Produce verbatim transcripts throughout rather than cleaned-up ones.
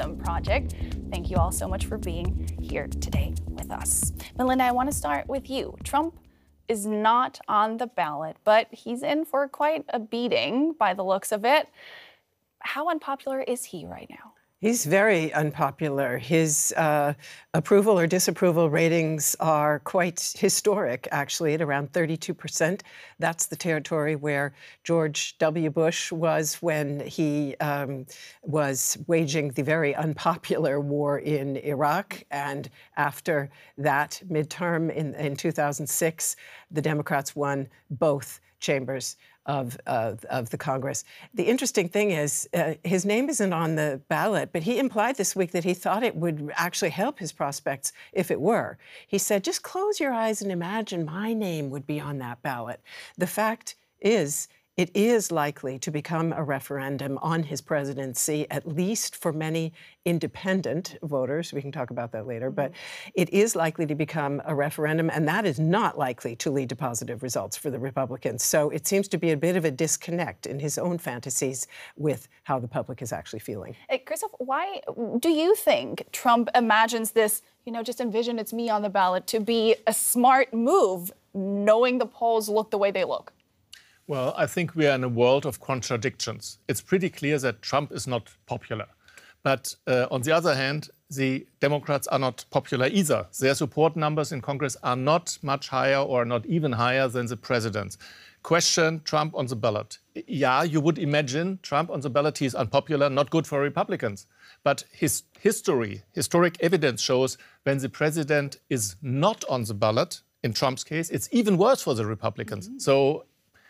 Referendum Project. Thank you all so much for being here today with us. Melinda, I want to start with you. Trump is not on the ballot, but he's in for quite a beating by the looks of it. How unpopular is he right now? He's very unpopular. His uh, approval or disapproval ratings are quite historic, actually, at around thirty-two percent. That's the territory where George W. Bush was when he um, was waging the very unpopular war in Iraq. And after that midterm in, in two thousand six, the Democrats won both chambers Of, uh, of the Congress. The interesting thing is uh, his name isn't on the ballot, but he implied this week that he thought it would actually help his prospects if it were. He said, just close your eyes and imagine my name would be on that ballot. The fact is, it is likely to become a referendum on his presidency, at least for many independent voters. We can talk about that later. But it is likely to become a referendum, and that is not likely to lead to positive results for the Republicans. So it seems to be a bit of a disconnect in his own fantasies with how the public is actually feeling. Hey, Christoph, why do you think Trump imagines this, you know, just envision it's me on the ballot, to be a smart move, knowing the polls look the way they look? Well, I think we are in a world of contradictions. It's pretty clear that Trump is not popular. But uh, on the other hand, the Democrats are not popular either. Their support numbers in Congress are not much higher or not even higher than the president's. Question Trump on the ballot. Yeah, you would imagine Trump on the ballot, he is unpopular, not good for Republicans. But his history, historic evidence shows when the president is not on the ballot, in Trump's case, it's even worse for the Republicans. Mm-hmm. So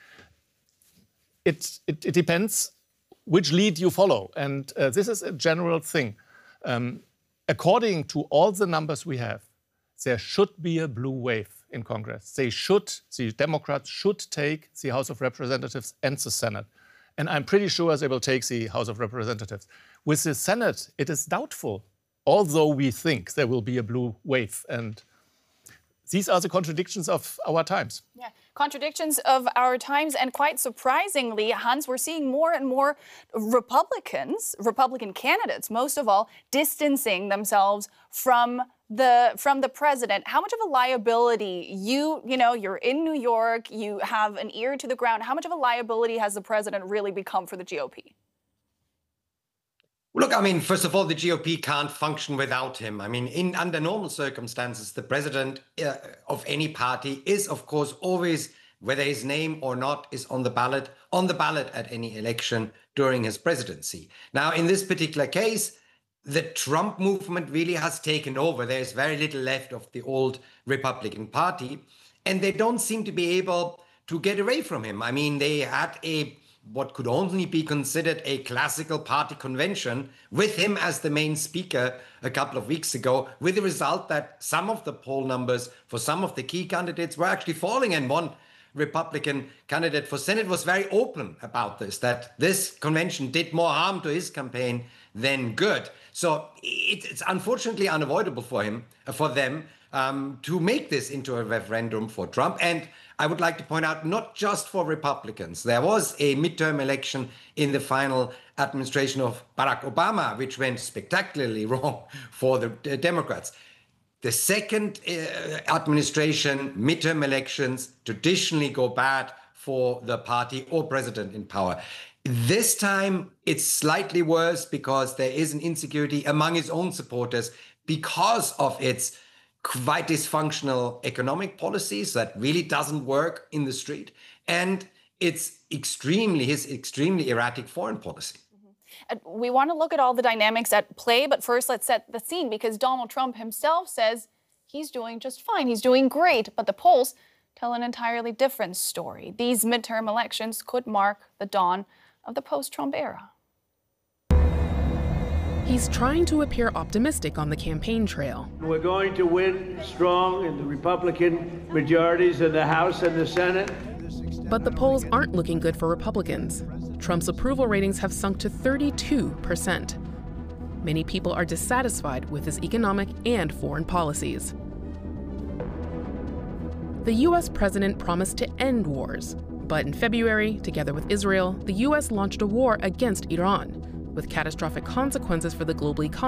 It, it, it depends which lead you follow. And uh, this is a general thing. Um, according to all the numbers we have, there should be a blue wave in Congress. They should, the Democrats should take the House of Representatives and the Senate. And I'm pretty sure they will take the House of Representatives. With the Senate, it is doubtful, although we think there will be a blue wave. And these are the contradictions of our times. Yeah, contradictions of our times. And quite surprisingly, Hans, we're seeing more and more Republicans, Republican candidates, most of all, distancing themselves from the from the president. How much of a liability, you, you know, you're in New York, you have an ear to the ground. How much of a liability has the president really become for the G O P? Look, I mean, first of all, the G O P can't function without him. I mean, in under normal circumstances, the president uh, of any party is, of course, always, whether his name or not is on the ballot, on the ballot at any election during his presidency. Now, in this particular case, the Trump movement really has taken over. There's very little left of the old Republican Party, and they don't seem to be able to get away from him. I mean, they had a what could only be considered a classical party convention with him as the main speaker a couple of weeks ago, with the result that some of the poll numbers for some of the key candidates were actually falling. And one Republican candidate for Senate was very open about this, that this convention did more harm to his campaign than good. So it's unfortunately unavoidable for him, for them, um, to make this into a referendum for Trump. And I would like to point out, not just for Republicans. There was a midterm election in the final administration of Barack Obama, which went spectacularly wrong for the Democrats. The second uh, administration, midterm elections, traditionally go bad for the party or president in power. This time, it's slightly worse because there is an insecurity among his own supporters because of its quite dysfunctional economic policies that really doesn't work in the street, and it's extremely his extremely erratic foreign policy. Mm-hmm. We want to look at all the dynamics at play, but first let's set the scene, because Donald Trump himself says he's doing just fine, he's doing great, but the polls tell an entirely different story. These midterm elections could mark the dawn of the post-Trump era. He's trying to appear optimistic on the campaign trail. We're going to win strong in the Republican majorities in the House and the Senate. But the polls aren't looking good for Republicans. Trump's approval ratings have sunk to thirty-two percent. Many people are dissatisfied with his economic and foreign policies. The U S president promised to end wars, but in February, together with Israel, the U S launched a war against Iran, with catastrophic consequences for the global economy.